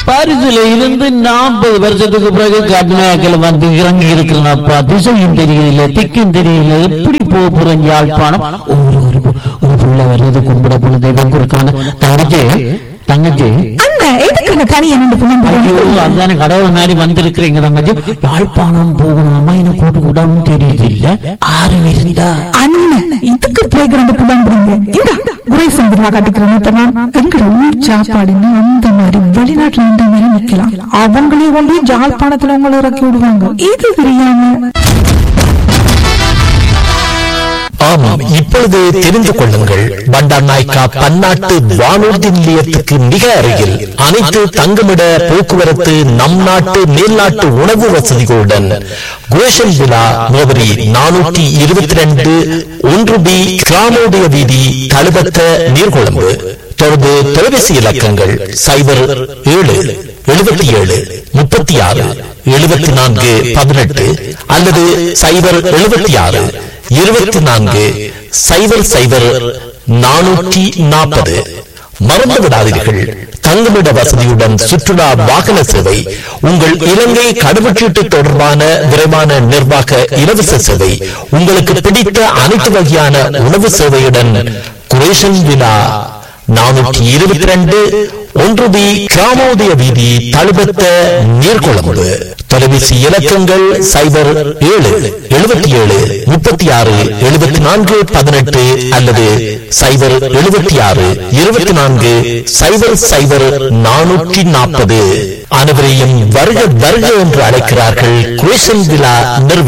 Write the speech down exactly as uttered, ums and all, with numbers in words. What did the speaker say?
பாரிஸ்ல இருந்து நாற்பது வருஷத்துக்கு பிறகு கர்நாயகில வந்து இறங்கி இருக்கிறனப்பா. திசையும் தெரியல, திக்கும் தெரியல, எப்படி போக போறேன் யாழ்ப்பாணம். ஒரு ஒரு புள்ள வர்றது கும்பிட போன தெய்வம் கொடுக்கான தங்கச்சி தங்கச்சி அதான கடவுள் மாதிரி வந்திருக்கிறீங்க தங்கச்சி. யாழ்ப்பாணம் போகணுமா எனக்கு கூட்டு கூடாமல் தெரியுது இல்ல ஆறு இருந்தா அண்ணன் இதுக்கு பிளேகிரவுண்ட் புலம்புறீங்க. குறை சந்திரா கட்டிக்கிறேன் எங்க ஊர் சாப்பாடுன்னு அந்த மாதிரி வெளிநாட்டுல இந்த மாதிரி நிக்கலாம். அவங்களே கொண்டு ஜாழ்ப்பாணத்துல உங்களை இறக்கி விடுவாங்க. இது தெரியாம ஆமாம், இப்பொழுது தெரிந்து கொள்ளுங்கள். பண்டார் நாயக்கா பன்னாட்டு வானூர்தி நிலையத்துக்கு மிக அருகில் அனைத்து தங்குமிட போக்குவரத்து நம் நாட்டு மேல்நாட்டு உணவு வசதிகளுடன் கோஷன் விழா முகவரி நானூற்றி இருபத்தி ரெண்டு ஒன்று பி கிராமோதய வீதி தழுபத்த நீர்கொழும்பு. தொடர்பு தொலைபேசி இலக்கங்கள் சைபர் ஏழு எழுபத்தி ஏழு முப்பத்தி ஆறு எழுபத்தி நான்கு பதினெட்டு அல்லது சைபர் எழுபத்தி ஆறு இருபத்தி நான்கு சைபர் சைபர் நானூற்றி நாற்பது. மறந்து விடாதீர்கள், தங்குமிட வசதியுடன் சுற்றுலா வாகன சேவை, உங்கள் இலங்கை கடவுச்சீட்டு தொடர்பான விரைவான நிர்வாக இலவச சேவை, உங்களுக்கு பிடித்த அனைத்து வகையான உணவு சேவையுடன் குரேஷன் விழா நானூற்றி இருபத்தி ரெண்டு ஒன்று பி கிராமோதய வீதி தழுபத்த நீர்கொழும்பு. தொலைபேசி இலக்கங்கள் சைபர் ஏழு எழுபத்தி ஏழு முப்பத்தி ஆறு எழுபத்தி நான்கு பதினெட்டு அல்லது சைபர் எழுபத்தி ஆறு இருபத்தி நான்கு சைபர் சைபர் நானூற்றி நாற்பது. அனைவரையும் வருக வருக என்று அழைக்கிறார்கள் குரேஷன் விழா நிறுவனம்.